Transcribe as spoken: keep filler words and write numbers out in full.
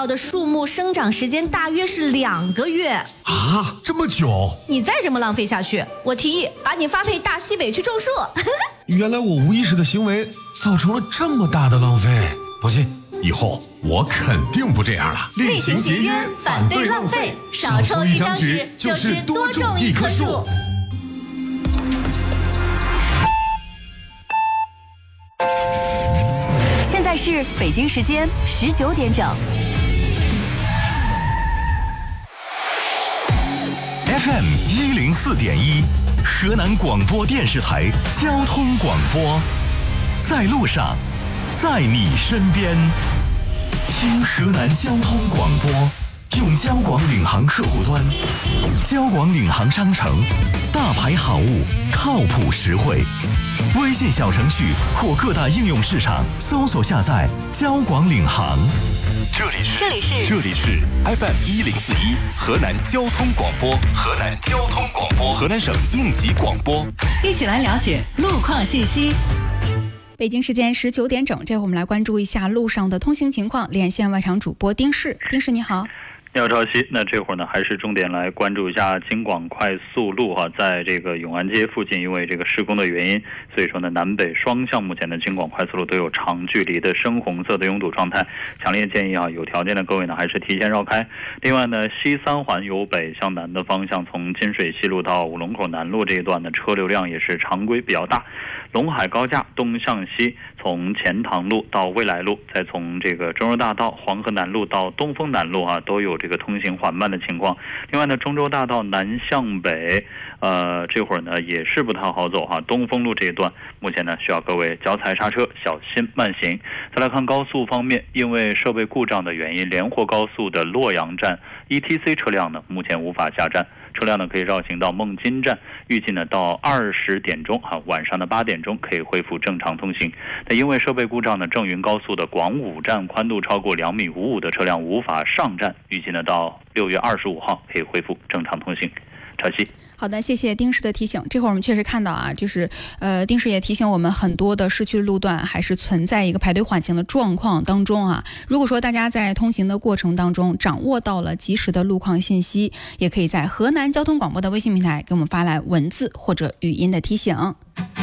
道的树木生长时间大约是两个月啊，这么久！ 你再这么浪费下去，我提议把你发配大西北去种树。 原来我无意识的行为造成了这么大的浪费，不行，以后我肯定不这样了。 厉行节约，反对浪费，少抽一张纸就是多种一棵树。 现在是北京时间十九点整。 F M 一零四点一，河南广播电视台交通广播，在路上，在你身边，听河南交通广播，用交广领航客户端，交广领航商城，大牌好物，靠谱实惠。微信小程序或各大应用市场搜索下载交广领航。这里是这里是这里是 F M 一零四一河南交通广播，河南交通广播，河南省应急广播。 一起来了解路况信息。 北京时间十九点整，这会我们来关注一下路上的通行情况。连线外场主播丁氏，丁氏你好。 你好，朝夕。那这会儿呢，还是重点来关注一下京广快速路哈，在这个永安街附近，因为这个施工的原因，所以说呢，南北双向目前的京广快速路都有长距离的深红色的拥堵状态，强烈建议啊，有条件的各位呢，还是提前绕开。另外呢，西三环由北向南的方向，从金水西路到五龙口南路这一段的车流量也是常规比较大。陇海高架东向西，从钱塘路到未来路，再从这个中州大道黄河南路到东风南路啊，都有这个通行缓慢的情况。另外呢，中州大道南向北，呃，这会儿呢也是不太好走哈。东风路这一段，目前呢需要各位脚踩刹车，小心慢行。再来看高速方面，因为设备故障的原因，连霍高速的洛阳站 E T C 车辆呢目前无法下站。车辆呢可以绕行到孟津站，预计呢到二十点钟哈，晚上的八点钟可以恢复正常通行。那因为设备故障呢，郑云高速的广武站宽度超过两米五五的车辆无法上站，预计呢到六月二十五号可以恢复正常通行。朝夕。 好的，谢谢丁氏的提醒。这会儿我们确实看到啊，就是呃，丁氏也提醒我们，很多的市区路段还是存在一个排队缓行的状况当中啊。如果说大家在通行的过程当中掌握到了及时的路况信息，也可以在河南交通广播的微信平台给我们发来文字或者语音的提醒。